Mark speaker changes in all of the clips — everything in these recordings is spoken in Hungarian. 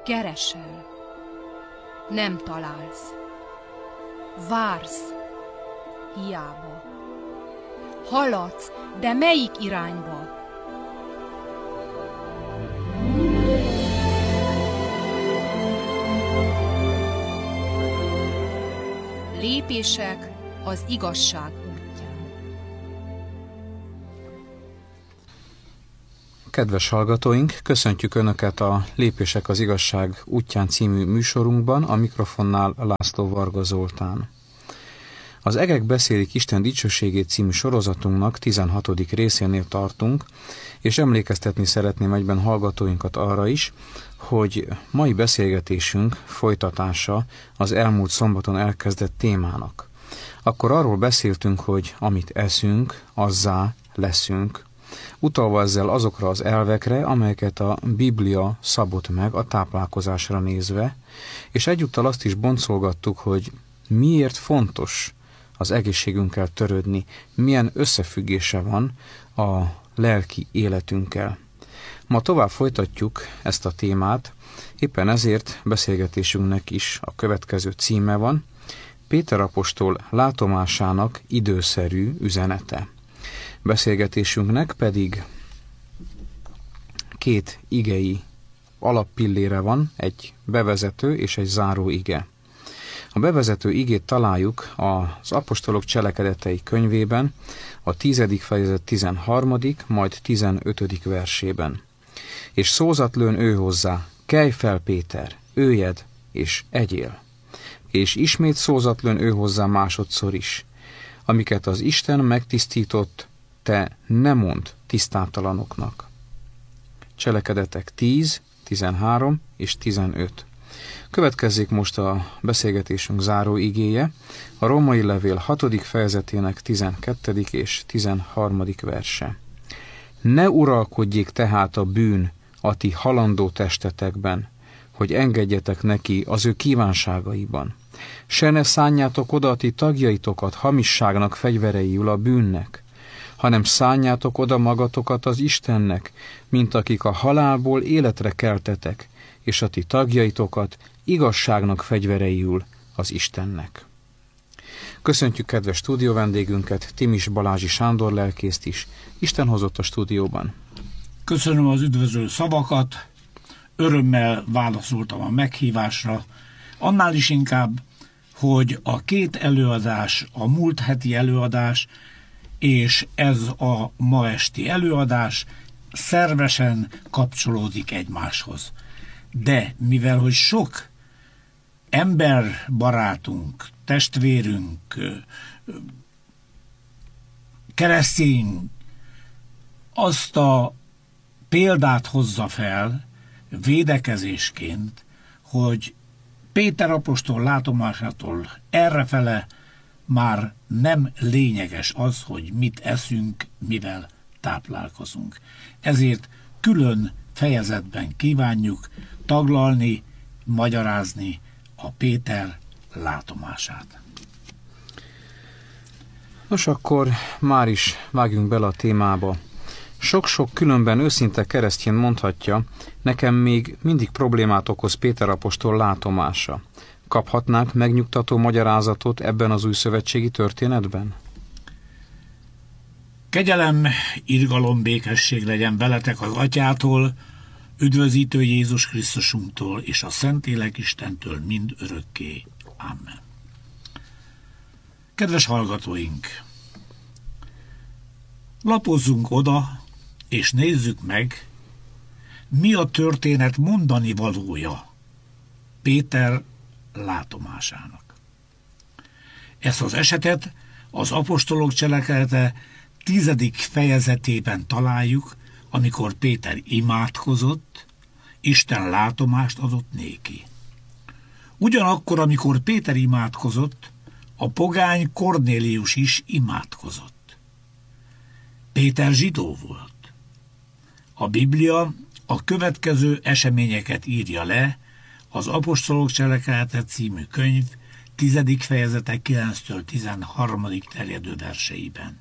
Speaker 1: Keresel, nem találsz. Vársz, hiába. Haladsz, de melyik irányba? Lépések az igazság útján.
Speaker 2: Kedves hallgatóink, köszöntjük Önöket a Lépések az igazság útján című műsorunkban, a mikrofonnál László Varga Zoltán. Az Egek beszélik Isten dicsőségét című sorozatunknak 16. részénél tartunk, és emlékeztetni szeretném egyben hallgatóinkat arra is, hogy mai beszélgetésünk folytatása az elmúlt szombaton elkezdett témának. Akkor arról beszéltünk, hogy amit eszünk, azzá leszünk, utalva ezzel azokra az elvekre, amelyeket a Biblia szabott meg a táplálkozásra nézve, és egyúttal azt is boncolgattuk, hogy miért fontos az egészségünkkel törődni, milyen összefüggése van a lelki életünkkel. Ma tovább folytatjuk ezt a témát, éppen ezért beszélgetésünknek is a következő címe van, Péter apostol látomásának időszerű üzenete. Beszélgetésünknek pedig két igei alappillére van, egy bevezető és egy záró ige. A bevezető igét találjuk az Apostolok Cselekedetei könyvében, a 10. fejezet 13., majd 15. versében. És szózat lőn ő hozzá, kelj fel Péter, őjed és egyél. És ismét szózat lőn ő hozzá másodszor is, amiket az Isten megtisztított, te ne mondd tisztátalanoknak. Cselekedetek 10, 13 és 15. Következzék most a beszélgetésünk záró igéje, a Római levél 6. fejezetének 12. és 13. verse. Ne uralkodjék tehát a bűn a ti halandó testetekben, hogy engedjetek neki az ő kívánságaiban. Se ne szánjátok oda a ti tagjaitokat hamisságnak fegyvereiül a bűnnek, hanem szánjátok oda magatokat az Istennek, mint akik a halálból életre keltetek, és a ti tagjaitokat igazságnak fegyvereiül az Istennek. Köszöntjük kedves stúdióvendégünket, Timis Balázsi Sándor lelkészt is. Isten hozott a stúdióban.
Speaker 3: Köszönöm az üdvözlő szavakat, örömmel válaszoltam a meghívásra, annál is inkább, hogy a két előadás, a múlt heti előadás és ez a ma esti előadás szervesen kapcsolódik egymáshoz. De mivel, hogy sok emberbarátunk, testvérünk, keresztény azt a példát hozza fel védekezésként, hogy Péter apostol látomásától errefele már nem lényeges az, hogy mit eszünk, mivel táplálkozunk. Ezért külön fejezetben kívánjuk taglalni, magyarázni a Péter látomását.
Speaker 2: Nos, akkor már is vágjunk bele a témába. Sok-sok különben őszinte keresztjén mondhatja, nekem még mindig problémát okoz Péter apostol látomása. Kaphatnánk megnyugtató magyarázatot ebben az újszövetségi történetben?
Speaker 3: Kegyelem, irgalom, békesség legyen veletek az Atyától, üdvözítő Jézus Krisztusunktól és a Szentlélek Istentől mind örökké. Amen. Kedves hallgatóink! Lapozzunk oda, és nézzük meg, mi a történet mondani valója Péter látomásának. Ezt az esetet az Apostolok Cselekedete 10. fejezetében találjuk, amikor Péter imádkozott, Isten látomást adott néki. Ugyanakkor, amikor Péter imádkozott, a pogány Kornélius is imádkozott. Péter zsidó volt. A Biblia a következő eseményeket írja le az Apostolok Cselekedete című könyv 10. fejezete 9-től 13. terjedő verseiben.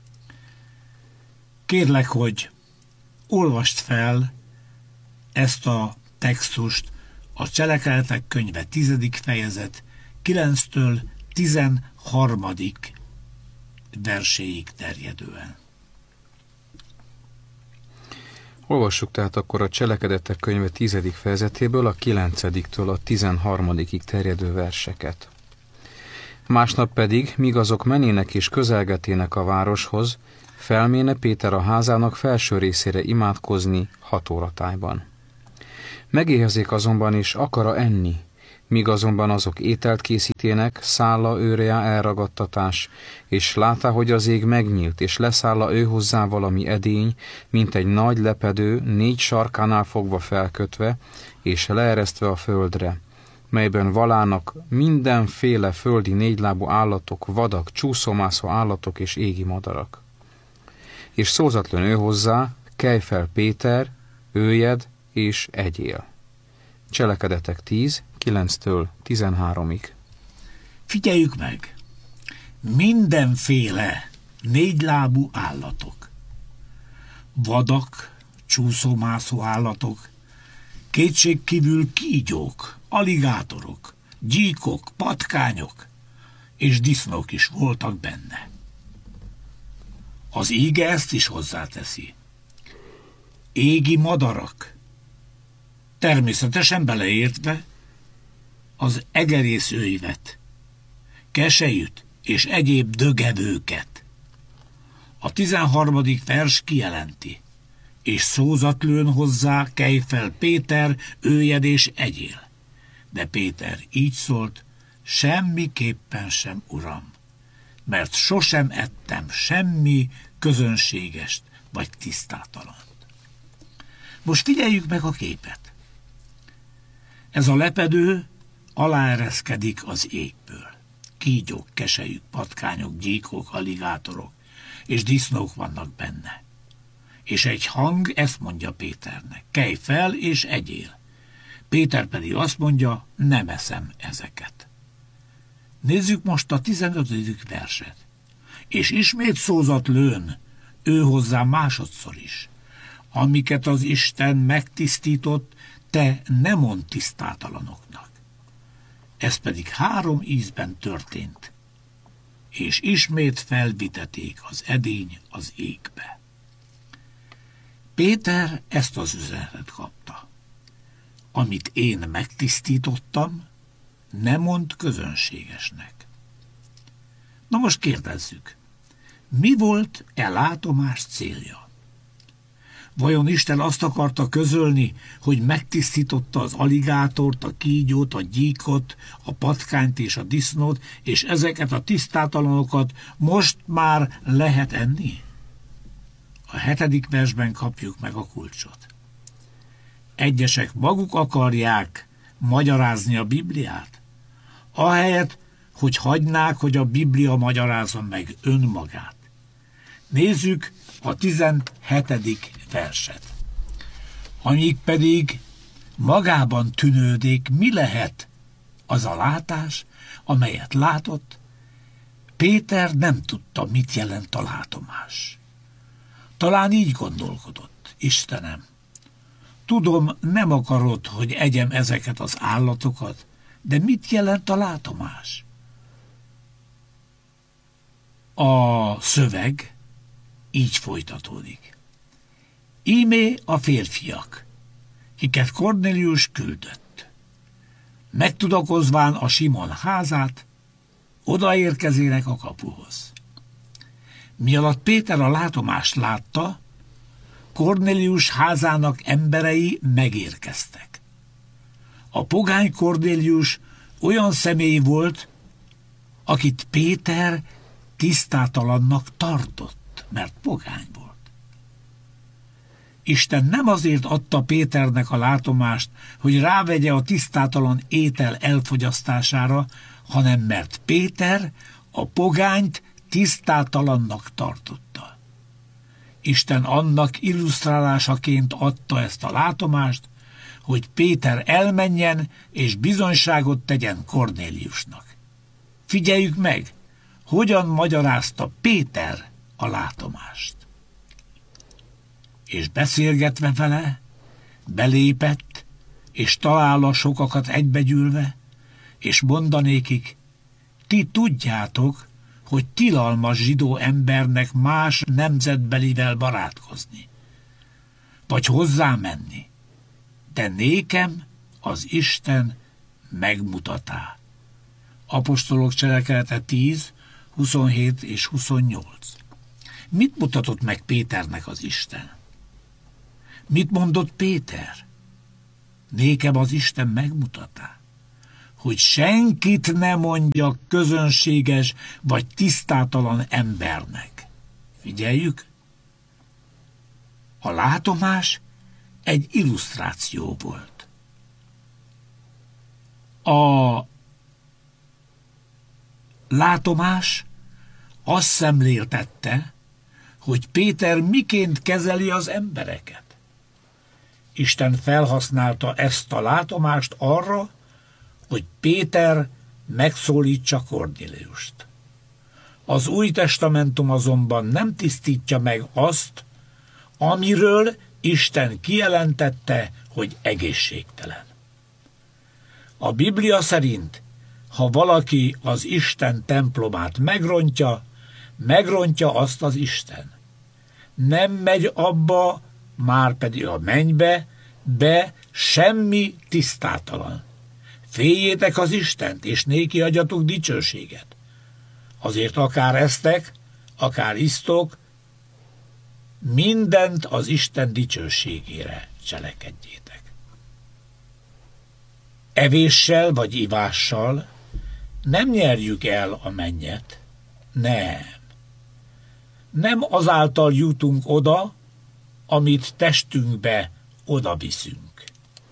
Speaker 3: Kérlek, hogy olvasd fel ezt a textust a Cselekedetek könyve 10. fejezet 9-től 13. verséig terjedően.
Speaker 2: Olvassuk tehát akkor a Cselekedetek könyve 10. fejezetéből a 9-től a 13. terjedő verseket. Másnap pedig, míg azok menének és közelgetének a városhoz, felméne Péter a házának felső részére imádkozni 6 óratájban. Megéhezik azonban is akara enni, míg azonban azok ételt készítének, szálla őrjá elragadtatás, és látá, hogy az ég megnyílt, és leszálla ő hozzá valami edény, mint egy nagy lepedő, 4 sarkánál fogva felkötve, és leeresztve a földre, melyben valának mindenféle földi 4-lábú állatok, vadak, csúszómászó állatok és égi madarak. És szózatlön ő hozzá, kelj fel Péter, őjed és egyél. Cselekedetek 10, 9-től 13-ig.
Speaker 3: Figyeljük meg! Mindenféle 4-lábú állatok, vadak, csúszómászó állatok, kétségkívül kígyók, aligátorok, gyíkok, patkányok és disznók is voltak benne. Az íge ezt is hozzáteszi. Égi madarak, természetesen beleértve az egerészőivet, keselyüt és egyéb dögevőket. A 13. vers kijelenti, és szózatlőn hozzá, kelj fel Péter, őjed és egyél. De Péter így szólt, semmiképpen sem, Uram, mert sosem ettem semmi közönségest vagy tisztátalant. Most figyeljük meg a képet. Ez a lepedő aláereszkedik az égből. Kígyók, keselyük, patkányok, gyíkok, aligátorok és disznók vannak benne. És egy hang ezt mondja Péternek, kelj fel és egyél. Péter pedig azt mondja, nem eszem ezeket. Nézzük most a 15. verset. És ismét szózat lőn, ő hozzá másodszor is. Amiket az Isten megtisztított, te ne mondd tisztátalanoknak. Ez pedig 3 ízben történt, és ismét felviteték az edény az égbe. Péter ezt az üzenetet kapta. Amit én megtisztítottam, ne mondd közönségesnek. Na most kérdezzük, mi volt e látomás célja? Vajon Isten azt akarta közölni, hogy megtisztította az aligátort, a kígyót, a gyíkot, a patkányt és a disznót, és ezeket a tisztátalanokat most már lehet enni? A 7. versben kapjuk meg a kulcsot. Egyesek maguk akarják magyarázni a Bibliát, ahelyett, hogy hagynák, hogy a Biblia magyarázza meg önmagát. Nézzük a 17. verset. Amíg pedig magában tűnődik, mi lehet az a látás, amelyet látott, Péter nem tudta, mit jelent a látomás. Talán így gondolkodott, Istenem, tudom, nem akarod, hogy egyem ezeket az állatokat, de mit jelent a látomás? A szöveg így folytatódik. Ímé a férfiak, kiket Kornélius küldött. Megtudakozván a Simon házát, odaérkezének a kapuhoz. Mialatt Péter a látomást látta, Kornélius házának emberei megérkeztek. A pogány Kornélius olyan személy volt, akit Péter tisztátalannak tartott, mert pogány volt. Isten nem azért adta Péternek a látomást, hogy rávegye a tisztátalan étel elfogyasztására, hanem mert Péter a pogányt tisztátalannak tartotta. Isten annak illusztrálásaként adta ezt a látomást, hogy Péter elmenjen és bizonyságot tegyen Kornéliusnak. Figyeljük meg, hogyan magyarázta Péter a látomást. És beszélgetve vele, belépett, és talál a sokakat egybegyűlve, és mondanékik, ti tudjátok, hogy tilalmas zsidó embernek más nemzetbelivel barátkozni, vagy hozzá menni, de nékem az Isten megmutatá. Apostolok cselekedete 10, 27 és 28. Mit mutatott meg Péternek az Isten? Mit mondott Péter? Nékem az Isten megmutatá, hogy senkit ne mondjak közönséges vagy tisztátalan embernek. Figyeljük! A látomás egy illusztráció volt. A látomás azt szemléltette, hogy Péter miként kezeli az embereket. Isten felhasználta ezt a látomást arra, hogy Péter megszólítsa Kornéliust. Az Új Testamentum azonban nem tisztítja meg azt, amiről Isten kijelentette, hogy egészségtelen. A Biblia szerint, ha valaki az Isten templomát megrontja azt az Isten. Nem megy abba, már pedig a mennybe, be semmi tisztátalan. Féljétek az Istent, és néki adjatok dicsőséget. Azért akár esztek, akár isztok, mindent az Isten dicsőségére cselekedjétek. Evéssel vagy ivással nem nyerjük el a mennyet. Nem azáltal jutunk oda, amit testünkbe oda viszünk.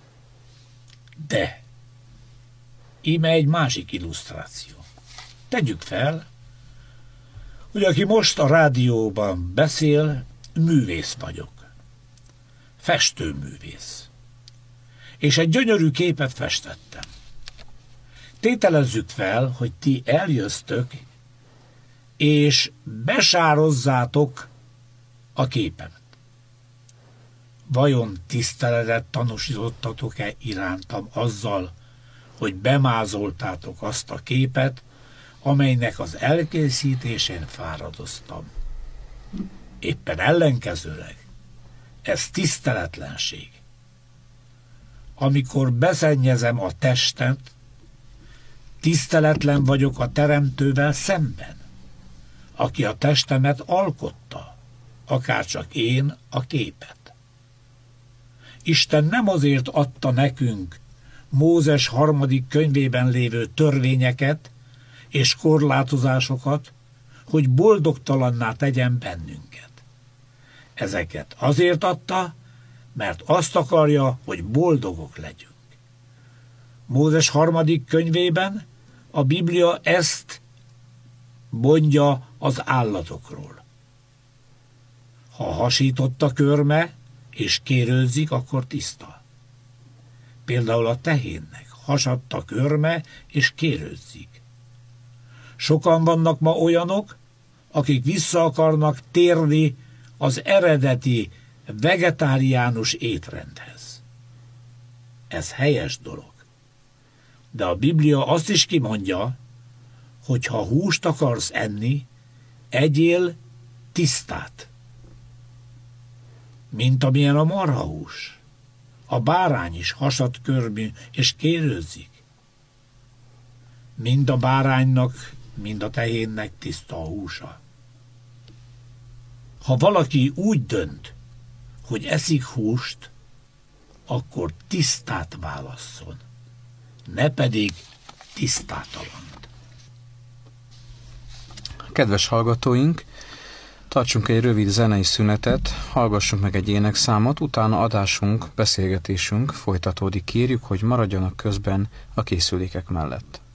Speaker 3: De íme egy másik illusztráció. Tegyük fel, hogy aki most a rádióban beszél, művész vagyok. Festőművész. És egy gyönyörű képet festettem. Tételezzük fel, hogy ti eljöztök, és besározzátok a képemet. Vajon tiszteletet tanúsítottatok-e irántam azzal, hogy bemázoltátok azt a képet, amelynek az elkészítésén fáradoztam? Éppen ellenkezőleg, ez tiszteletlenség. Amikor beszennyezem a testet, tiszteletlen vagyok a Teremtővel szemben, aki a testemet alkotta, akárcsak én a képet. Isten nem azért adta nekünk Mózes 3. könyvében lévő törvényeket és korlátozásokat, hogy boldogtalanná tegyen bennünket. Ezeket azért adta, mert azt akarja, hogy boldogok legyünk. Mózes 3. könyvében a Biblia ezt mondja az állatokról. Ha hasított a körme, és kérőzik, akkor tiszta. Például a tehénnek hasadt a körme, és kérőzik. Sokan vannak ma olyanok, akik vissza akarnak térni az eredeti vegetáriánus étrendhez. Ez helyes dolog. De a Biblia azt is kimondja, hogy ha húst akarsz enni, egyél tisztát. Mint amilyen a marhahús. A bárány is hasadt körmű és kérőzik. Mind a báránynak, mind a tehénnek tiszta a húsa. Ha valaki úgy dönt, hogy eszik húst, akkor tisztát válasszon, ne pedig tisztátalant.
Speaker 2: Kedves hallgatóink, tartsunk egy rövid zenei szünetet, hallgassunk meg egy énekszámot, utána adásunk, beszélgetésünk folytatódik. Kérjük, hogy maradjanak közben a készülékek mellett.